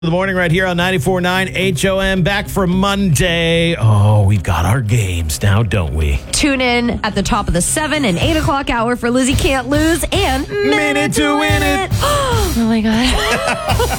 The morning right here on 94.9 HOM. Back for Monday. Oh, we've got our games now, don't we? Tune in at the top of the 7 and 8 o'clock hour for Lizzie Can't Lose and Minute to Win It. Oh, my God.